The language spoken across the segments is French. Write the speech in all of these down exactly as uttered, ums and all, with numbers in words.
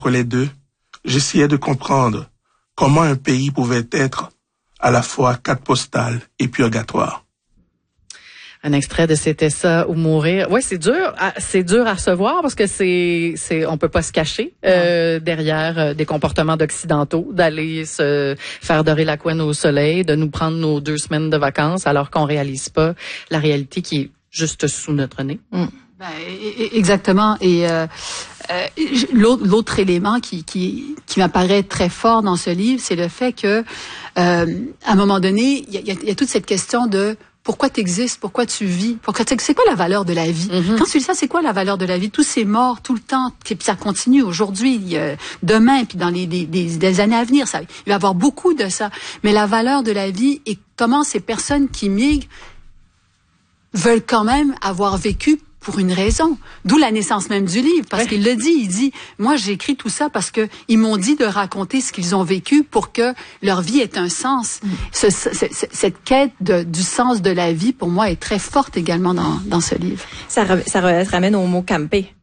les deux, j'essayais de comprendre comment un pays pouvait être à la fois carte postale et purgatoire. Un extrait de C'était ça ou mourir. Ouais, c'est dur, à, c'est dur à recevoir parce que c'est, c'est, on peut pas se cacher euh, derrière euh, des comportements d'occidentaux, d'aller se faire dorer la couenne au soleil, de nous prendre nos deux semaines de vacances alors qu'on réalise pas la réalité qui est juste sous notre nez. Mm. Ben, exactement. Et euh, euh, l'autre, l'autre élément qui, qui, qui m'apparaît très fort dans ce livre, c'est le fait que, euh, à un moment donné, il y a, y a toute cette question de pourquoi tu existes, pourquoi tu vis, pourquoi c'est quoi la valeur de la vie. Mm-hmm. Quand tu dis ça, c'est quoi la valeur de la vie? Tous ces morts, tout le temps, puis ça continue aujourd'hui, euh, demain, puis dans les, les, les, les années à venir, ça, il va y avoir beaucoup de ça. Mais la valeur de la vie et comment ces personnes qui migrent veulent quand même avoir vécu pour une raison. D'où la naissance même du livre, parce ouais. qu'il le dit, il dit, moi j'écris tout ça parce que ils m'ont dit de raconter ce qu'ils ont vécu pour que leur vie ait un sens. Mm. Ce, ce, ce, cette quête de, du sens de la vie, pour moi, est très forte également dans, dans ce livre. Ça, ça ramène au mot camper.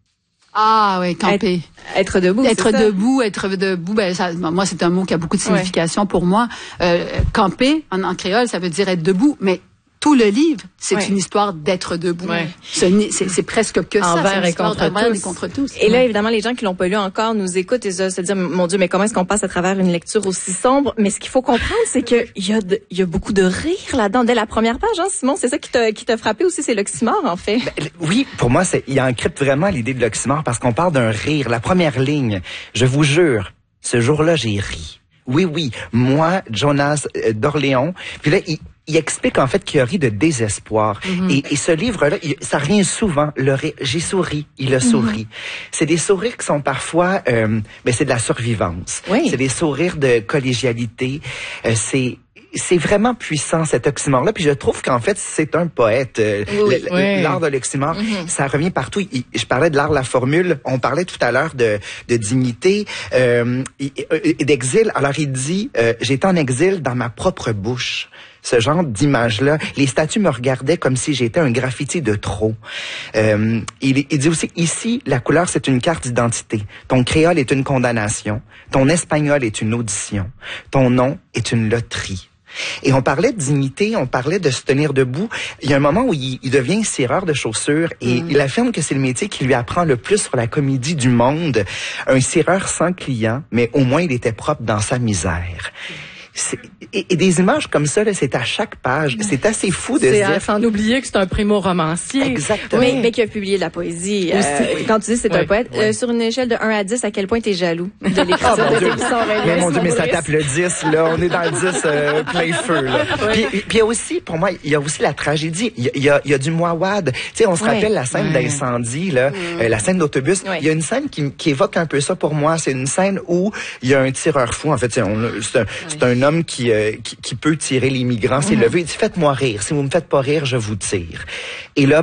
Ah oui, camper. Être, être debout. Être debout, être debout. Ben ça, moi, c'est un mot qui a beaucoup de signification ouais. pour moi. Euh, camper en, en créole, ça veut dire être debout, mais tout le livre, c'est ouais. une histoire d'être debout. Ouais. C'est, c'est, c'est presque que ça. Envers c'est et contre, tous. et contre tous. Et là, évidemment, les gens qui l'ont pas lu encore nous écoutent et se disent, mon Dieu, mais comment est-ce qu'on passe à travers une lecture aussi sombre? Mais ce qu'il faut comprendre, c'est que il y a de, il y a beaucoup de rire là-dedans. Dès la première page, hein, Simon, c'est ça qui t'a, qui t'a frappé aussi, c'est l'oxymore, en fait. Ben, oui, pour moi, c'est, il encrypte vraiment l'idée de l'oxymore parce qu'on parle d'un rire. La première ligne, je vous jure, ce jour-là, j'ai ri. Oui, oui, moi, Jonas euh, d'Orléans. Puis là, il Il explique en fait qu'il a ri de désespoir. Mm-hmm. Et, et ce livre-là, il, ça revient souvent. Le rire, j'ai souri, il a souri. Mm-hmm. C'est des sourires qui sont parfois, euh, ben c'est de la survivance. Oui. C'est des sourires de collégialité. Euh, c'est c'est vraiment puissant cet oxymore-là. Puis je trouve qu'en fait c'est un poète. Euh, oui, le, oui. L'art de l'oxymore, mm-hmm. ça revient partout. Il, je parlais de l'art de la formule. On parlait tout à l'heure de, de dignité euh, et, et d'exil. Alors il dit, euh, j'étais en exil dans ma propre bouche. Ce genre d'image-là. Les statues me regardaient comme si j'étais un graffiti de trop. Euh, il, il dit aussi, ici, la couleur, c'est une carte d'identité. Ton créole est une condamnation. Ton espagnol est une audition. Ton nom est une loterie. Et on parlait de dignité, on parlait de se tenir debout. Il y a un moment où il, il devient cireur de chaussures et mmh. il affirme que c'est le métier qui lui apprend le plus sur la comédie du monde. Un cireur sans client, mais au moins il était propre dans sa misère. C'est, et, et des images comme ça, là, c'est à chaque page. C'est assez fou de c'est se dire... C'est sans oublier que c'est un primo-romancier. Exactement. Mais, mais qui a publié de la poésie. Euh, oui. Quand tu dis c'est oui. un poète, oui. euh, sur une échelle de un à dix, à quel point t'es jaloux de l'écriture oh, de tes Mais mon Dieu, mais ça tape le dix, là. On est dans le dix euh, plein feu, là. Oui. Puis, puis il y a aussi, pour moi, il y a aussi la tragédie. Il y a, il y a, il y a du mouawad. Tu sais, on se oui. rappelle la scène oui. d'incendie, là, oui. euh, la scène d'autobus. Oui. Il y a une scène qui, qui évoque un peu ça pour moi. C'est une scène où il y a un tireur fou. En fait, c'est, on, c'est, un, oui. c'est un homme qui... Euh, Qui, qui peut tirer les migrants s'il mmh. le veut. Il dit, faites-moi rire. Si vous me faites pas rire, je vous tire. Et là,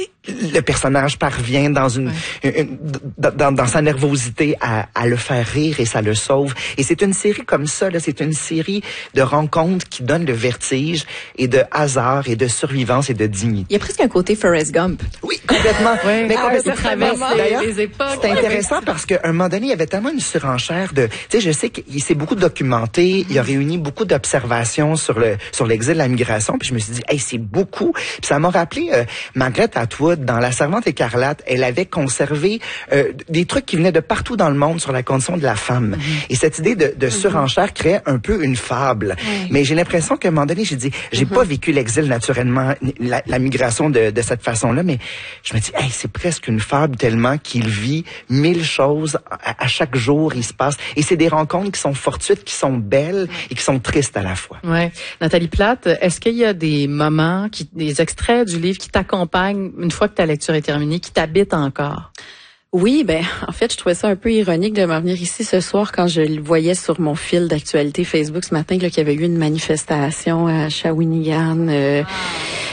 le personnage parvient dans une, ouais. une dans, dans sa nervosité à, à le faire rire et ça le sauve. Et c'est une série comme ça, là, c'est une série de rencontres qui donne le vertige et de hasard et de survivance et de dignité. Il y a presque un côté Forrest Gump. Oui, complètement. ouais. Mais ah, complètement. traverse D'ailleurs, les époques. C'est intéressant parce qu'à un moment donné, il y avait tellement une surenchère de, tu sais, je sais qu'il s'est beaucoup documenté, il a réuni beaucoup d'observations sur le sur l'exil, la migration, puis je me suis dit, hey, c'est beaucoup. Puis ça m'a rappelé euh, Margaret Atwood dans La Servante écarlate. Elle avait conservé euh, des trucs qui venaient de partout dans le monde sur la condition de la femme. Mm-hmm. Et cette idée de, de surenchère créait un peu une fable. Mm-hmm. Mais j'ai l'impression qu'à un moment donné, j'ai dit, j'ai mm-hmm. pas vécu l'exil naturellement, la, la migration de, de cette façon-là, mais je me dis, hey, c'est presque une fable tellement qu'il vit mille choses à, à chaque jour, il se passe. Et c'est des rencontres qui sont fortuites, qui sont belles et qui sont tristes à la fois. Ouais. Nathalie Plate, est-ce qu'il y a des moments, qui, des extraits du livre qui t'accompagnent une fois que ta lecture est terminée, qui t'habitent encore? Oui, ben en fait, je trouvais ça un peu ironique de m'en venir ici ce soir quand je le voyais sur mon fil d'actualité Facebook ce matin là, qu'il y avait eu une manifestation à Shawinigan. Euh,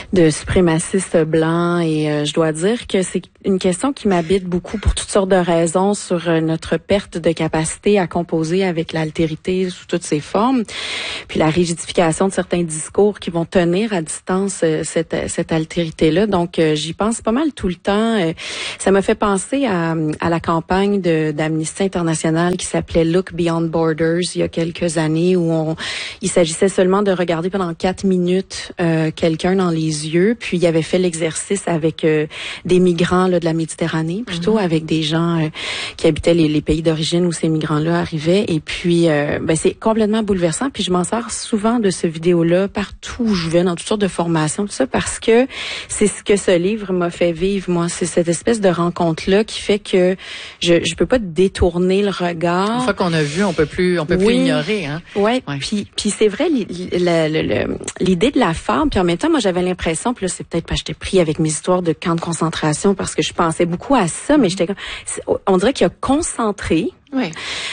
de suprémacistes blancs. Et euh, je dois dire que c'est une question qui m'habite beaucoup pour toutes sortes de raisons sur euh, notre perte de capacité à composer avec l'altérité sous toutes ses formes, puis la rigidification de certains discours qui vont tenir à distance euh, cette, cette altérité-là. Donc, euh, j'y pense pas mal tout le temps. Euh, ça m'a fait penser à, à la campagne de, d'Amnesty International qui s'appelait Look Beyond Borders il y a quelques années, où on, il s'agissait seulement de regarder pendant quatre minutes euh, quelqu'un dans les yeux, puis il avait fait l'exercice avec euh, des migrants là, de la Méditerranée, plutôt mm-hmm. avec des gens euh, qui habitaient les, les pays d'origine où ces migrants-là arrivaient. Et puis, euh, ben, c'est complètement bouleversant. Puis je m'en sers souvent de ce vidéo-là partout où je vais, dans toutes sortes de formations, tout ça, parce que c'est ce que ce livre m'a fait vivre, moi. C'est cette espèce de rencontre-là qui fait que je je peux pas détourner le regard. Une fois qu'on a vu, on peut plus, on peut oui. plus ignorer, hein. Ouais. ouais. Puis puis c'est vrai l'idée de la femme. Puis en même temps, moi j'avais l'impression, puis là c'est peut-être parce que j'étais pris avec mes histoires de camps de concentration parce que je pensais beaucoup à ça, mais j'étais, on dirait qu'il a concentré. Oui.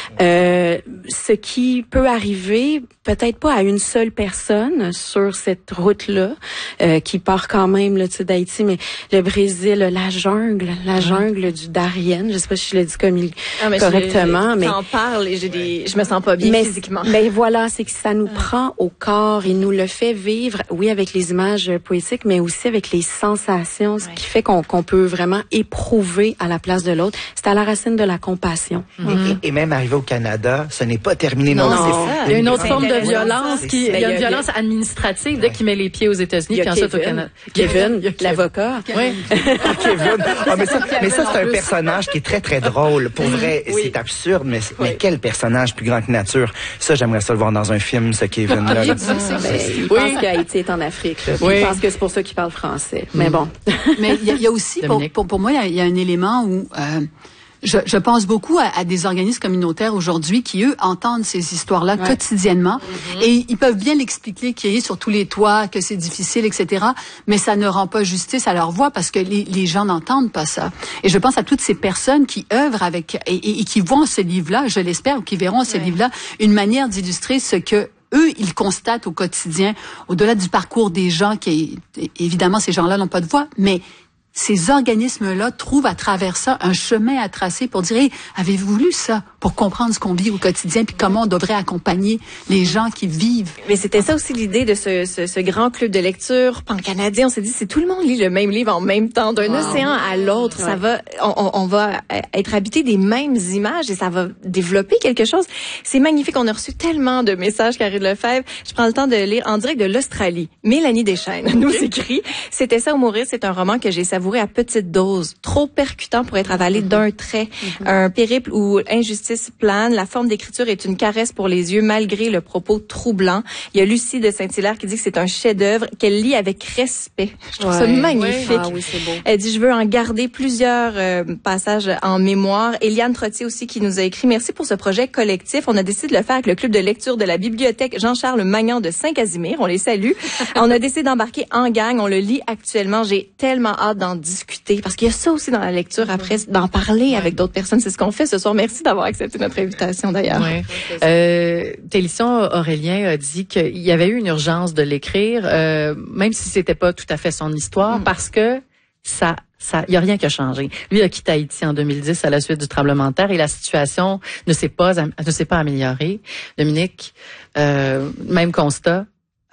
Euh, ce qui peut arriver, peut-être pas à une seule personne sur cette route-là, euh, qui part quand même là, tu sais, d'Haïti, mais le Brésil, la jungle, la jungle du Darien, je sais pas si je l'ai dit comme il, ah, mais correctement, mais t'en parles et j'ai des, je me sens pas bien mais, physiquement. Mais voilà, c'est que ça nous prend au corps, il nous le fait vivre, oui, avec les images poétiques, mais aussi avec les sensations, ce ouais. qui fait qu'on, qu'on peut vraiment éprouver à la place de l'autre. C'est à la racine de la compassion. Mm-hmm. Et, et même arrivé au Canada, ce n'est pas terminé. Non, non, c'est ça. Il y a une autre forme de violence c'est qui, il y a une violence administrative dès qu'il met les pieds aux États-Unis puis ensuite au Canada. Kevin, l'avocat. Oui. Kevin. Ah, mais ça, mais ça c'est un personnage qui est très très drôle. Pour vrai, oui. c'est absurde, mais, oui. mais quel personnage plus grand que nature. Ça, j'aimerais ça le voir dans un film, ce Kevin-là. Ah, ben, il pense oui. qu'Haïti est en Afrique. Là. Oui. Il pense que c'est pour ça qu'il parle français. Mais bon. Mais il y, y a aussi, pour, pour, pour moi, il y, y a un élément où euh, Je, je pense beaucoup à, à des organismes communautaires aujourd'hui qui, eux, entendent ces histoires-là ouais. quotidiennement. Mm-hmm. Et ils peuvent bien l'expliquer, crier sur tous les toits, que c'est difficile, et cetera. Mais ça ne rend pas justice à leur voix parce que les, les gens n'entendent pas ça. Et je pense à toutes ces personnes qui œuvrent avec et, et, et qui voient ce livre-là, je l'espère, ou qui verront ce ouais. livre-là, une manière d'illustrer ce que eux, ils constatent au quotidien, au-delà du parcours des gens qui, évidemment, ces gens-là n'ont pas de voix, mais ces organismes-là trouvent à travers ça un chemin à tracer pour dire hey, « Avez-vous lu ça? » pour comprendre ce qu'on vit au quotidien puis comment on devrait accompagner les gens qui vivent. Mais c'était ça aussi l'idée de ce, ce, ce grand club de lecture pan-canadien. On s'est dit, si tout le monde lit le même livre en même temps, d'un wow. océan à l'autre, ouais. ça va, on, on va être habité des mêmes images et ça va développer quelque chose. C'est magnifique. On a reçu tellement de messages, Karine Lefebvre. Je prends le temps de lire en direct de l'Australie. Mélanie Deschênes nous écrit « C'était ça ou mourir », c'est un roman que j'ai savouré à petite dose, trop percutant pour être avalé mm-hmm. d'un trait. Mm-hmm. Un périple où injustice plane, la forme d'écriture est une caresse pour les yeux malgré le propos troublant. Il y a Lucie de Saint-Hilaire qui dit que c'est un chef-d'œuvre qu'elle lit avec respect. Je trouve ouais. ça magnifique. Ouais. Ah oui, c'est beau. Elle dit je veux en garder plusieurs euh, passages en mémoire. Eliane Trottier aussi qui nous a écrit merci pour ce projet collectif. On a décidé de le faire avec le club de lecture de la bibliothèque Jean-Charles Magnan de Saint-Casimir. On les salue. On a décidé d'embarquer en gang. On le lit actuellement. J'ai tellement hâte d'en discuter parce qu'il y a ça aussi dans la lecture après, d'en parler ouais. avec d'autres personnes. C'est ce qu'on fait ce soir. Merci d'avoir accepté notre invitation d'ailleurs. Oui. Euh, Télévision Aurélien a dit qu'il y avait eu une urgence de l'écrire, euh, même si c'était pas tout à fait son histoire, mm. parce que ça, ça, il y a rien qui a changé. Lui a quitté Haïti en deux mille dix à la suite du tremblement de terre et la situation ne s'est pas, ne s'est pas améliorée. Dominique, euh, même constat.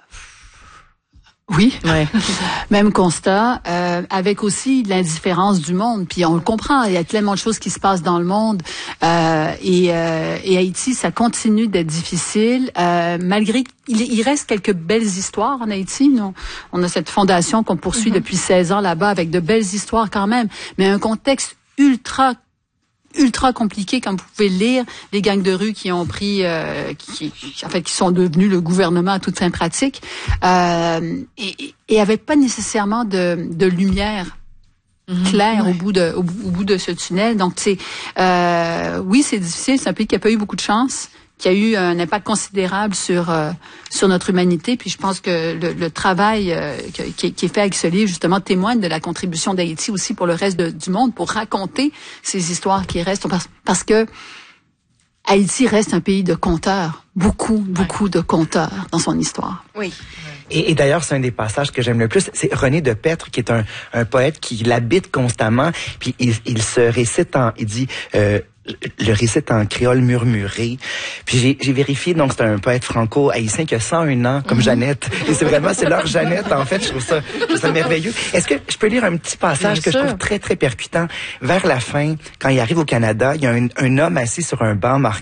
Oui, ouais. Même constat, euh, avec aussi l'indifférence du monde. Puis on le comprend, il y a tellement de choses qui se passent dans le monde. Euh, et, euh, et Haïti, ça continue d'être difficile. Euh, malgré il, il reste quelques belles histoires en Haïti. Nous, on a cette fondation qu'on poursuit mm-hmm. depuis seize ans là-bas avec de belles histoires quand même. Mais un contexte ultra ultra compliqué, comme vous pouvez le lire, les gangs de rue qui ont pris, euh, qui, qui, en fait, qui sont devenus le gouvernement à toute fin pratique, euh, et, et avec pas nécessairement de, de lumière mmh, claire ouais. au bout de, au, au bout de ce tunnel. Donc, c'est, euh, oui, c'est difficile. C'est un pays qui a pas eu beaucoup de chance, qui a eu un impact considérable sur euh, sur notre humanité. Puis je pense que le, le travail euh, qui, qui est fait avec ce livre, justement, témoigne de la contribution d'Haïti aussi pour le reste de, du monde, pour raconter ces histoires qui restent. Parce, parce que Haïti reste un pays de conteurs, beaucoup, beaucoup de conteurs dans son histoire. Oui. Et, et d'ailleurs, c'est un des passages que j'aime le plus. C'est René de Pettre, qui est un, un poète qui l'habite constamment. Puis il, il se récite en, il dit, euh, le récite en créole murmuré. Puis j'ai, j'ai vérifié, donc c'est un poète franco-haïtien qui a cent un ans, comme mm-hmm. Jeannette. Et c'est vraiment, c'est leur Jeannette, en fait. Je trouve ça, je trouve ça merveilleux. Est-ce que je peux lire un petit passage Bien que sûr. je trouve très, très percutant? Vers la fin, quand il arrive au Canada, il y a un, un homme assis sur un banc marqué